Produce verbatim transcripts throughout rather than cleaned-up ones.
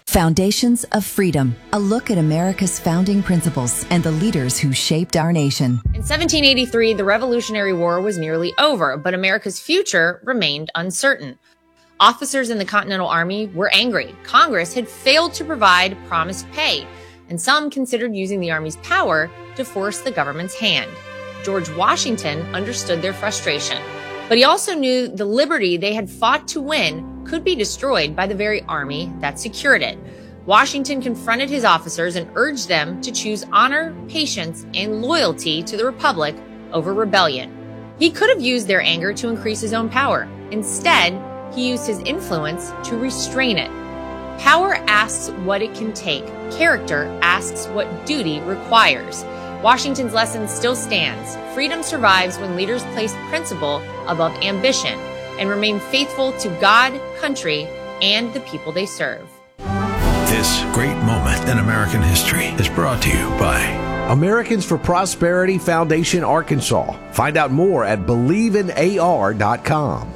Foundations of Freedom, a look at America's founding principles and the leaders who shaped our nation. In seventeen eighty-three, the Revolutionary War was nearly over, but America's future remained uncertain. Officers in the Continental Army were angry. Congress had failed to provide promised pay, and some considered using the Army's power to force the government's hand. George Washington understood their frustration, but he also knew the liberty they had fought to win could be destroyed by the very army that secured it. Washington confronted his officers and urged them to choose honor, patience, and loyalty to the Republic over rebellion. He could have used their anger to increase his own power. Instead, he used his influence to restrain it. Power asks what it can take. Character asks what duty requires. Washington's lesson still stands. Freedom survives when leaders place principle above ambition and remain faithful to God, country, and the people they serve. This great moment in American history is brought to you by Americans for Prosperity Foundation, Arkansas. Find out more at believe in A R dot com.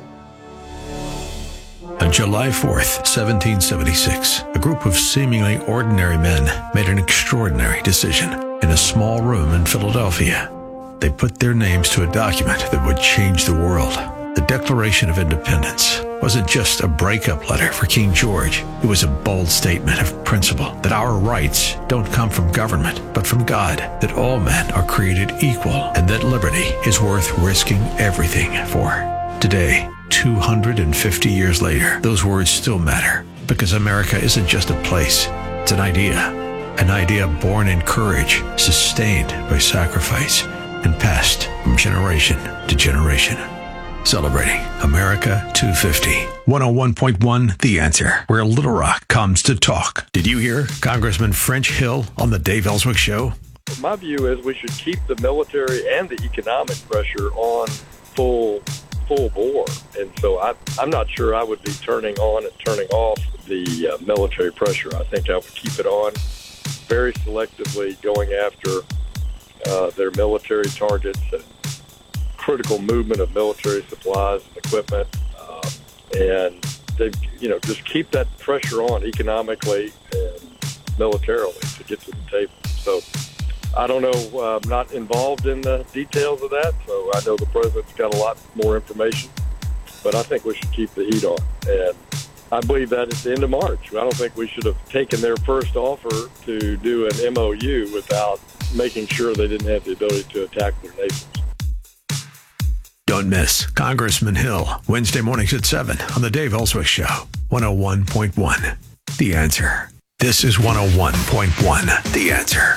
On July fourth, seventeen seventy-six, a group of seemingly ordinary men made an extraordinary decision in a small room in Philadelphia. They put their names to a document that would change the world. The Declaration of Independence wasn't just a breakup letter for King George. It was a bold statement of principle that our rights don't come from government, but from God, that all men are created equal, and that liberty is worth risking everything for. Today, two hundred fifty years later, those words still matter, because America isn't just a place, it's an idea. An idea born in courage, sustained by sacrifice, and passed from generation to generation. Celebrating America two fifty. one oh one point one The Answer, where Little Rock comes to talk. Did you hear Congressman French Hill on the Dave Ellswick Show? My view is we should keep the military and the economic pressure on full full bore. And so I, I'm not sure I would be turning on and turning off the uh, military pressure. I think I would keep it on very selectively, going after uh, their military targets and critical movement of military supplies and equipment, um, and they, you know, just keep that pressure on economically and militarily to get to the table. So I don't know. Uh, I'm not involved in the details of that, so I know the president's got a lot more information, but I think we should keep the heat on. And I believe that at the end of March. I don't think we should have taken their first offer to do an M O U without making sure they didn't have the ability to attack their neighbors. Don't miss Congressman Hill, Wednesday mornings at seven on the Dave Ellswick Show, one oh one point one The Answer. This is one oh one point one The Answer.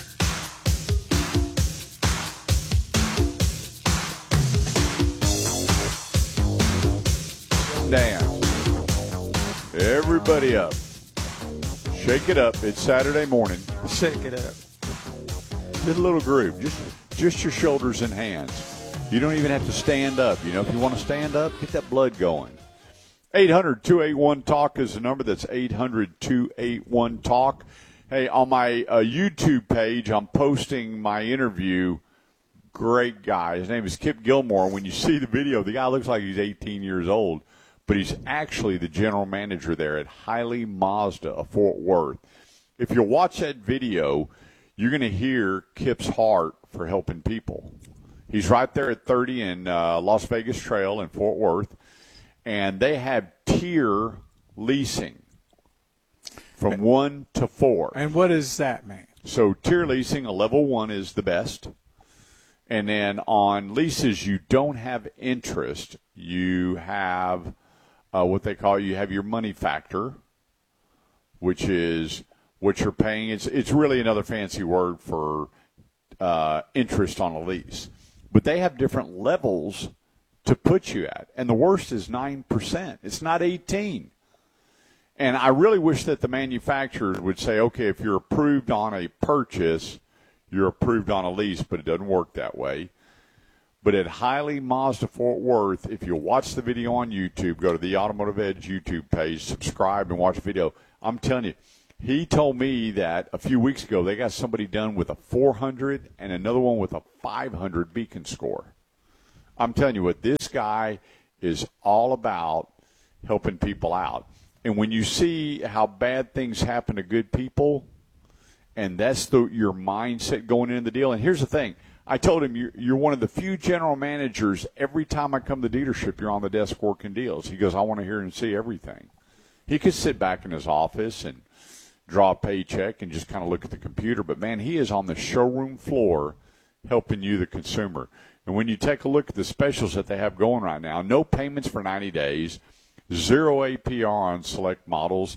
Down. Everybody up. Shake it up. It's Saturday morning. Shake it up. Just a little groove. Just, just your shoulders and hands. You don't even have to stand up. You know, if you want to stand up, get that blood going. eight hundred two eight one talk is the number. That's eight hundred two eight one talk. Hey, on my uh, YouTube page, I'm posting my interview. Great guy. His name is Kip Gilmore. When you see the video, the guy looks like he's eighteen years old, but he's actually the general manager there at Hiley Mazda of Fort Worth. If you watch that video, you're going to hear Kip's heart for helping people. He's right there at thirty in uh, Las Vegas Trail in Fort Worth, and they have tier leasing from one to four. And what does that mean? So tier leasing, a level one is the best. And then on leases you don't have interest, you have uh, what they call, you have your money factor, which is what you're paying. It's, it's really another fancy word for uh, interest on a lease. But they have different levels to put you at. And the worst is nine percent. It's not eighteen. And I really wish that the manufacturers would say, okay, if you're approved on a purchase, you're approved on a lease, but it doesn't work that way. But at Hiley Mazda Fort Worth, if you watch the video on YouTube, go to the Automotive Edge YouTube page, subscribe and watch the video. I'm telling you, he told me that a few weeks ago they got somebody done with a four hundred and another one with a five hundred beacon score. I'm telling you what, this guy is all about helping people out. And when you see how bad things happen to good people, and that's the your mindset going into the deal. And here's the thing. I told him, you're, you're one of the few general managers, every time I come to the dealership, you're on the desk working deals. He goes, I want to hear and see everything. He could sit back in his office and draw a paycheck and just kind of look at the computer. But, man, he is on the showroom floor helping you, the consumer. And when you take a look at the specials that they have going right now, no payments for ninety days, zero A P R on select models,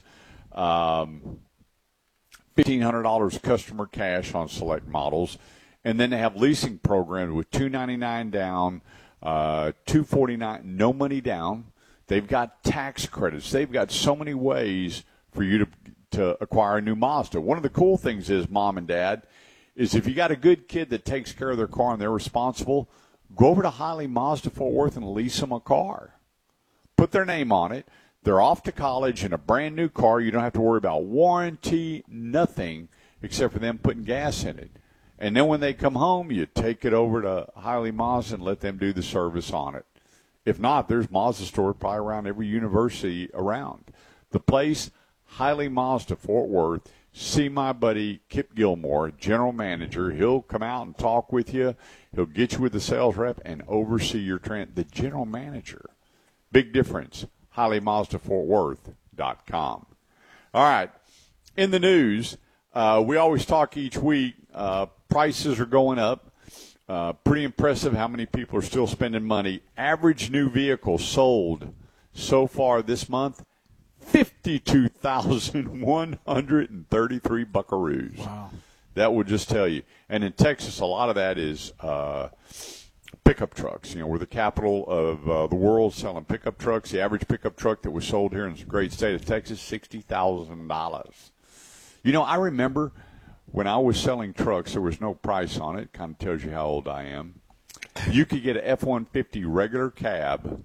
um, fifteen hundred dollars customer cash on select models, and then they have leasing programs with two ninety-nine down, uh, two forty-nine, no money down. They've got tax credits. They've got so many ways for you to to acquire a new Mazda. One of the cool things is, Mom and Dad, is if you got a good kid that takes care of their car and they're responsible, go over to Hiley Mazda Fort Worth and lease them a car. Put their name on it. They're off to college in a brand new car. You don't have to worry about warranty, nothing, except for them putting gas in it. And then when they come home, you take it over to Hiley Mazda and let them do the service on it. If not, there's Mazda stores probably around every university around. The place, Hiley Mazda Fort Worth. See my buddy Kip Gilmore, general manager. He'll come out and talk with you. He'll get you with the sales rep and oversee your trend. The general manager. Big difference. Hiley Mazda Fort Worth dot com. All right. In the news, uh, we always talk each week. Uh, prices are going up. Uh, pretty impressive how many people are still spending money. Average new vehicle sold so far this month, fifty-two thousand one hundred thirty-three buckaroos. Wow. That would just tell you. And in Texas, a lot of that is uh, pickup trucks. You know, we're the capital of uh, the world selling pickup trucks. The average pickup truck that was sold here in the great state of Texas, sixty thousand dollars. You know, I remember when I was selling trucks, there was no price on it. Kind of tells you how old I am. You could get an F one fifty regular cab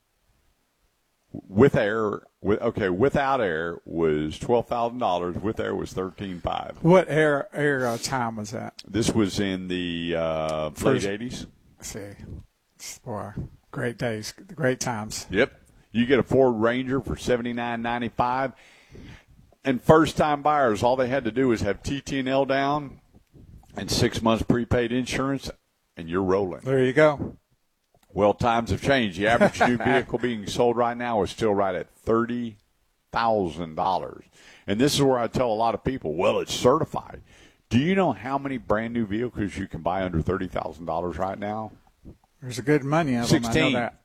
with air. With okay, without air was twelve thousand dollars. With air was thirteen five. What air air uh, time was that? This was in the uh, late eighties. See, boy, great days, great times. Yep, you get a Ford Ranger for seventy nine ninety five. And first-time buyers, all they had to do was have T T and L down and six months prepaid insurance, and you're rolling. There you go. Well, times have changed. The average new vehicle being sold right now is still right at thirty thousand dollars. And this is where I tell a lot of people, well, it's certified. Do you know how many brand-new vehicles you can buy under thirty thousand dollars right now? There's a good money of them, I know that.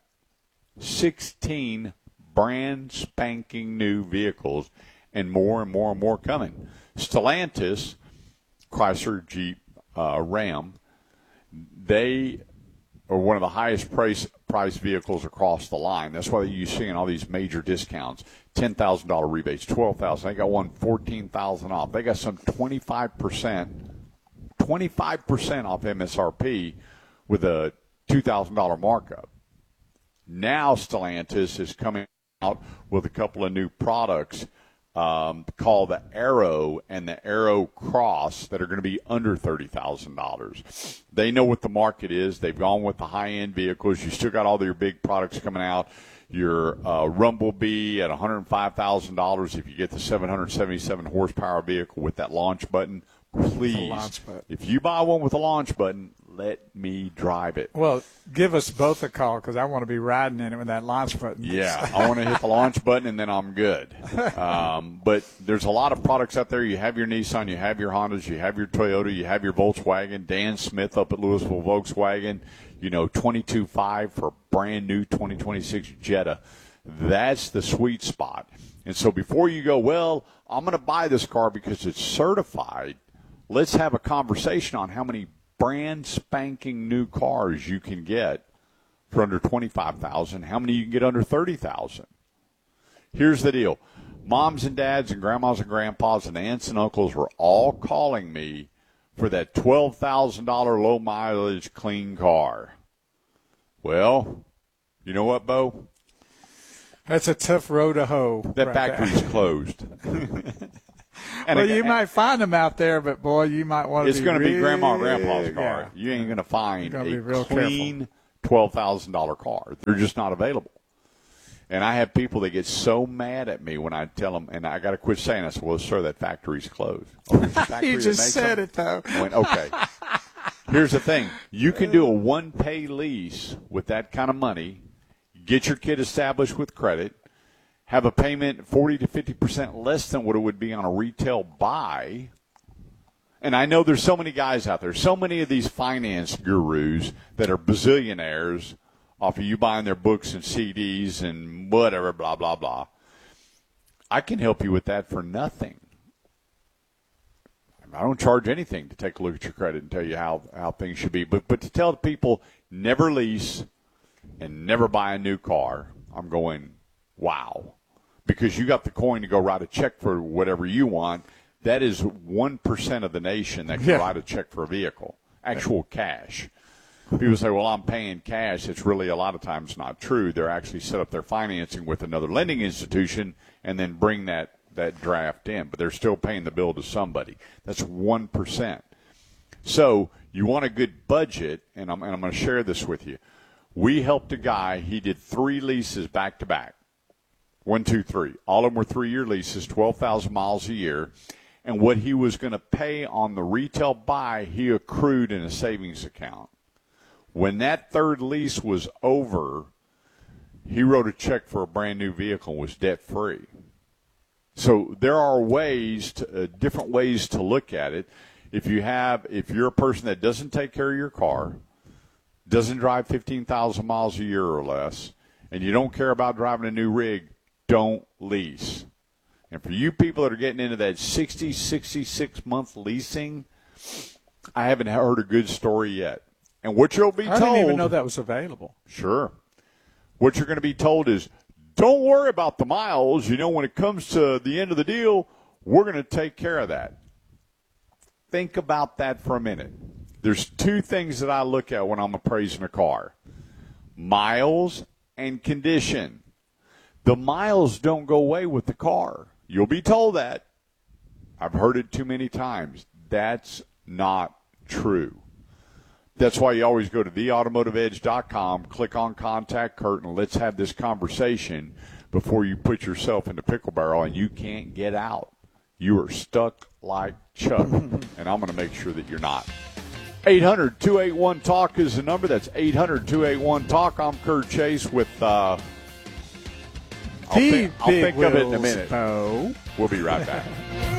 sixteen brand spanking new vehicles, and more and more and more coming. Stellantis, Chrysler, Jeep, uh, Ram, they are one of the highest price price vehicles across the line. That's why you're seeing all these major discounts, ten thousand dollars rebates, twelve thousand dollars. They got one fourteen thousand dollars off. They got some twenty-five percent, twenty-five percent off M S R P with a two thousand dollars markup. Now Stellantis is coming out with a couple of new products um, called the Aero and the Aero Cross that are going to be under thirty thousand dollars. They know what the market is. They've gone with the high-end vehicles. You still got all your big products coming out. Your uh, Rumblebee at one hundred five thousand dollars if you get the seven hundred seventy-seven horsepower vehicle with that launch button. Please, launch button. If you buy one with a launch button, let me drive it. Well, give us both a call because I want to be riding in it with that launch button. Yeah, I want to hit the launch button and then I'm good. Um, but there's a lot of products out there. You have your Nissan, you have your Hondas, you have your Toyota, you have your Volkswagen. Dan Smith up at Louisville Volkswagen, you know, twenty-two five for a brand new twenty twenty-six Jetta. That's the sweet spot. And so before you go, well, I'm going to buy this car because it's certified, let's have a conversation on how many brand spanking new cars you can get for under twenty-five thousand dollars, how many you can get under thirty thousand dollars. Here's the deal. Moms and dads and grandmas and grandpas and aunts and uncles were all calling me for that twelve thousand dollars low mileage clean car. Well, you know what, Bo? That's a tough row to hoe. That right factory's there. closed. And well, a, you might find them out there, but, boy, you might want to It's going to really, be Grandma and Grandpa's car. Yeah. You ain't going to find a be real clean twelve thousand dollars car. They're just not available. And I have people that get so mad at me when I tell them, and I got to quit saying this. Well, sir, that factory's closed. Oh, factory you just said them? It, though. I went, okay. Here's the thing. You can do a one-pay lease with that kind of money, get your kid established with credit, have a payment forty to fifty percent less than what it would be on a retail buy. And I know there's so many guys out there, so many of these finance gurus that are bazillionaires off of you buying their books and C Ds and whatever, blah, blah, blah. I can help you with that for nothing. I don't charge anything to take a look at your credit and tell you how, how things should be. But but to tell people never lease and never buy a new car, I'm going, wow. Because you got the coin to go write a check for whatever you want. That is one percent of the nation that can yeah. write a check for a vehicle, actual cash. People say, well, I'm paying cash. It's really a lot of times not true. They're actually set up their financing with another lending institution and then bring that, that draft in. But they're still paying the bill to somebody. That's one percent. So you want a good budget, and I'm, and I'm going to share this with you. We helped a guy. He did three leases back to back. One, two, three. All of them were three-year leases, twelve thousand miles a year. And what he was going to pay on the retail buy, he accrued in a savings account. When that third lease was over, he wrote a check for a brand-new vehicle and was debt-free. So there are ways, to, uh, different ways to look at it. If you have, if you're a person that doesn't take care of your car, doesn't drive fifteen thousand miles a year or less, and you don't care about driving a new rig, don't lease. And for you people that are getting into that sixty, sixty-six month leasing, I haven't heard a good story yet. And what you'll be I told. I didn't even know that was available. Sure. What you're going to be told is, don't worry about the miles. You know, when it comes to the end of the deal, we're going to take care of that. Think about that for a minute. There's two things that I look at when I'm appraising a car: miles and condition. The miles don't go away with the car. You'll be told that. I've heard it too many times. That's not true. That's why you always go to the automotive edge dot com, click on Contact Kurt, and let's have this conversation before you put yourself into pickle barrel and you can't get out. You are stuck like Chuck, and I'm going to make sure that you're not. eight hundred, two eight one, talk is the number. That's eight hundred, two eight one, talk. I'm Kurt Chase with uh, – I'll, think, I'll think of it in a minute. Bo. We'll be right back.